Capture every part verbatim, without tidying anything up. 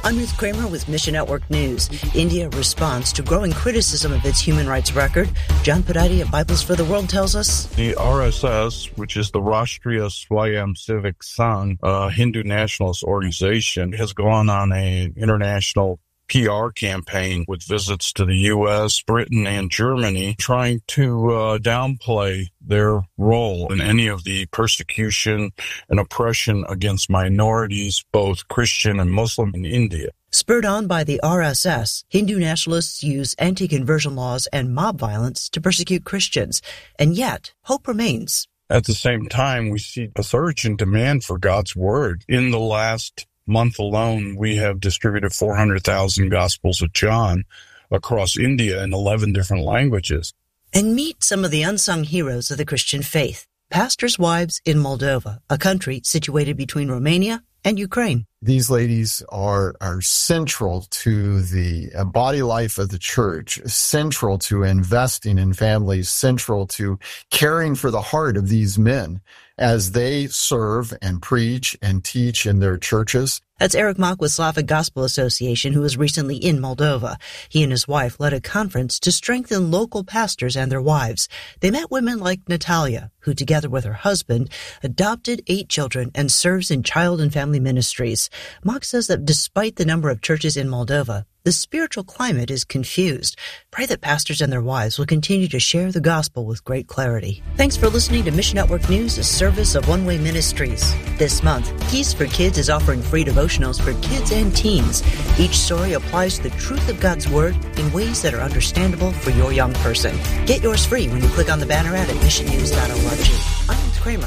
I'm Ruth Kramer with Mission Network News. India responds to growing criticism of its human rights record. John Podati of Bibles for the World tells us the R S S, which is the Rashtriya Swayamsevak Sangh, a Hindu nationalist organization, has gone on an international P R campaign with visits to the U S, Britain, and Germany, trying to uh, downplay their role in any of the persecution and oppression against minorities, both Christian and Muslim, in India. Spurred on by the R S S, Hindu nationalists use anti-conversion laws and mob violence to persecute Christians, and yet hope remains. At the same time, we see a surge in demand for God's Word. In the last month alone, we have distributed four hundred thousand Gospels of John across India in eleven different languages. And meet some of the unsung heroes of the Christian faith, pastors' wives in Moldova, a country situated between Romania and Ukraine. These ladies are are central to the body life of the church, central to investing in families, central to caring for the heart of these men as they serve and preach and teach in their churches. That's Eric Mock with Slavic Gospel Association, who was recently in Moldova. He and his wife led a conference to strengthen local pastors and their wives. They met women like Natalia, who together with her husband adopted eight children and serves in child and family ministries. Mock says that despite the number of churches in Moldova, the spiritual climate is confused. Pray that pastors and their wives will continue to share the gospel with great clarity. Thanks for listening to Mission Network News, a service of One Way Ministries. This month, Keys for Kids is offering free devotionals for kids and teens. Each story applies the truth of God's Word in ways that are understandable for your young person. Get yours free when you click on the banner ad at mission news dot org. I'm Ruth Kramer.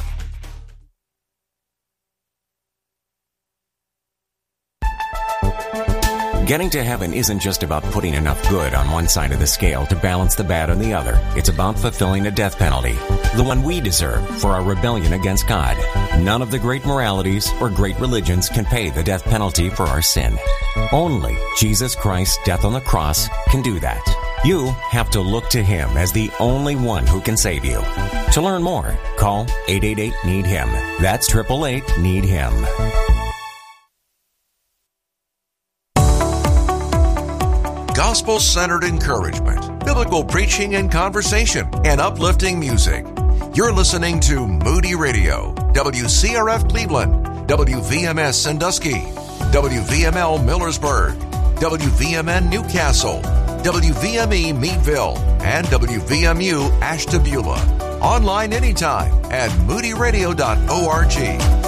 Getting to heaven isn't just about putting enough good on one side of the scale to balance the bad on the other. It's about fulfilling a death penalty, the one we deserve for our rebellion against God. None of the great moralities or great religions can pay the death penalty for our sin. Only Jesus Christ's death on the cross can do that. You have to look to Him as the only one who can save you. To learn more, call eight eight eight, need him. That's eight eight eight, need him. Gospel-centered encouragement, biblical preaching and conversation, and uplifting music. You're listening to Moody Radio, W C R F Cleveland, W V M S Sandusky, W V M L Millersburg, W V M N Newcastle, W V M E Meadville, and W V M U Ashtabula. Online anytime at moody radio dot org.